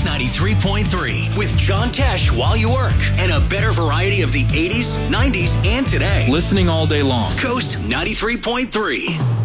Coast 93.3 with John Tesh while you work and a better variety of the 80s, 90s, and today. Listening all day long. Coast 93.3.